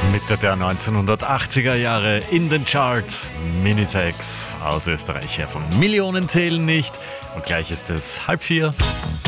Mitte der 1980er Jahre in den Charts. Minisex aus Österreich her von Millionen zählen nicht. Und gleich ist es 3:30.